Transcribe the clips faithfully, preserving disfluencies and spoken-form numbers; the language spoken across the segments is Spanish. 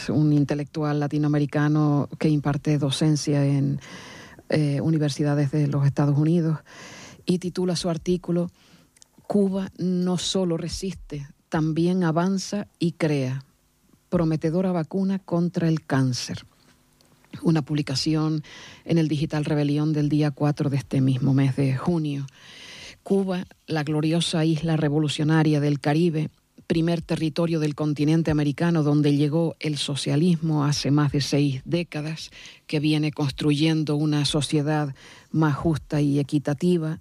es un intelectual latinoamericano que imparte docencia en eh, universidades de los Estados Unidos, y titula su artículo "Cuba no solo resiste, también avanza y crea. Prometedora vacuna contra el cáncer". Una publicación en el Digital Rebelión del día cuatro de este mismo mes de junio. Cuba, la gloriosa isla revolucionaria del Caribe, primer territorio del continente americano donde llegó el socialismo hace más de seis décadas, que viene construyendo una sociedad más justa y equitativa,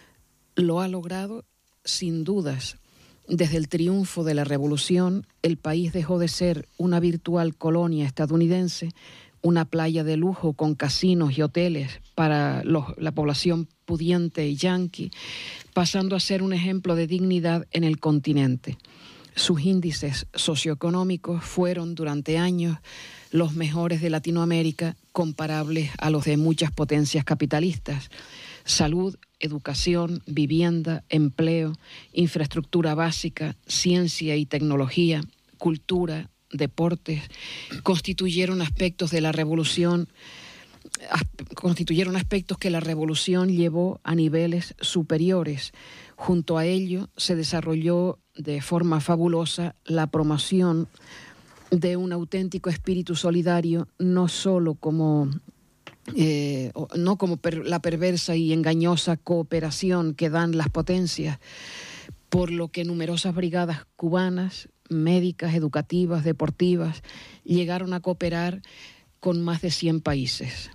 lo ha logrado sin dudas. Desde el triunfo de la revolución, el país dejó de ser una virtual colonia estadounidense, una playa de lujo con casinos y hoteles para los, la población pudiente y yanqui, pasando a ser un ejemplo de dignidad en el continente. Sus índices socioeconómicos fueron durante años los mejores de Latinoamérica, comparables a los de muchas potencias capitalistas. Salud, educación, vivienda, empleo, infraestructura básica, ciencia y tecnología, cultura, deportes, constituyeron aspectos de la revolución, constituyeron aspectos que la revolución llevó a niveles superiores. Junto a ello se desarrolló de forma fabulosa la promoción de un auténtico espíritu solidario, no solo como eh, no como per, la perversa y engañosa cooperación que dan las potencias, por lo que numerosas brigadas cubanas, médicas, educativas, deportivas, llegaron a cooperar con más de cien países.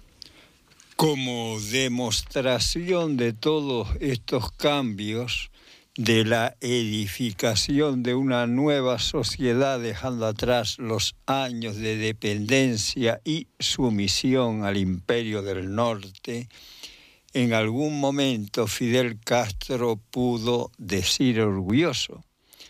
Como demostración de todos estos cambios, de la edificación de una nueva sociedad, dejando atrás los años de dependencia y sumisión al Imperio del Norte, en algún momento Fidel Castro pudo decir orgulloso,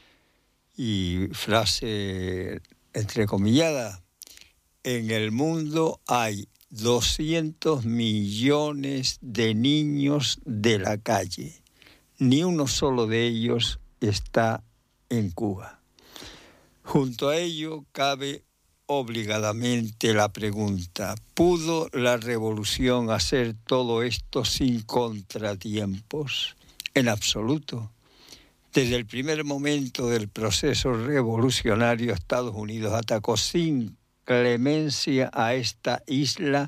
y frase entrecomillada: en el mundo hay doscientos millones de niños de la calle. Ni uno solo de ellos está en Cuba. Junto a ello cabe obligadamente la pregunta: ¿pudo la revolución hacer todo esto sin contratiempos? En absoluto. Desde el primer momento del proceso revolucionario, Estados Unidos atacó sin clemencia a esta isla,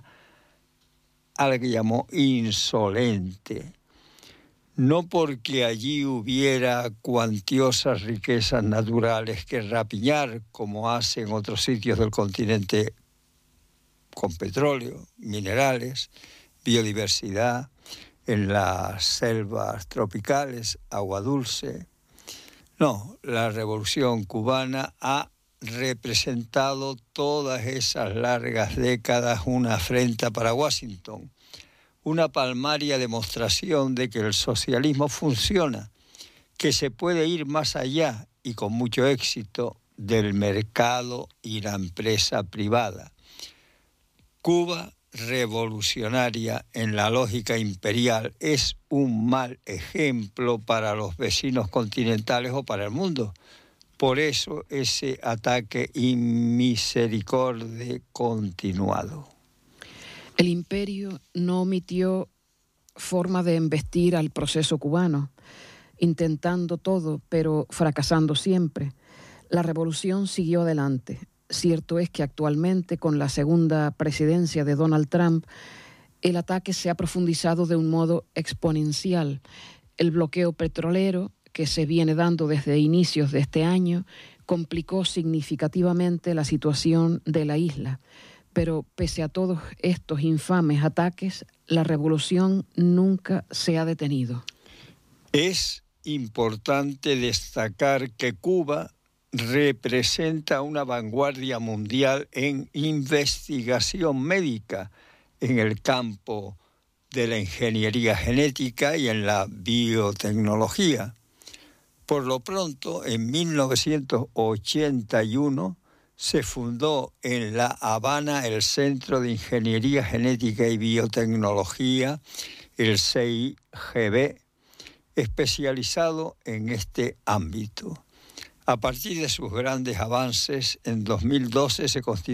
a la que llamó insolente. No porque allí hubiera cuantiosas riquezas naturales que rapiñar, como hace en otros sitios del continente, con petróleo, minerales, biodiversidad, en las selvas tropicales, agua dulce. No, la revolución cubana ha representado todas esas largas décadas una afrenta para Washington, una palmaria demostración de que el socialismo funciona, que se puede ir más allá y con mucho éxito del mercado y la empresa privada. Cuba, revolucionaria en la lógica imperial, es un mal ejemplo para los vecinos continentales o para el mundo. Por eso ese ataque inmisericorde continuado. El imperio no omitió forma de embestir al proceso cubano, intentando todo, pero fracasando siempre. La revolución siguió adelante. Cierto es que actualmente, con la segunda presidencia de Donald Trump, el ataque se ha profundizado de un modo exponencial. El bloqueo petrolero, que se viene dando desde inicios de este año, complicó significativamente la situación de la isla. Pero pese a todos estos infames ataques, la revolución nunca se ha detenido. Es importante destacar que Cuba representa una vanguardia mundial en investigación médica en el campo de la ingeniería genética y en la biotecnología. Por lo pronto, en mil novecientos ochenta y uno se fundó en La Habana el Centro de Ingeniería Genética y Biotecnología, el C I G B, especializado en este ámbito. A partir de sus grandes avances, en dos mil doce se constituyó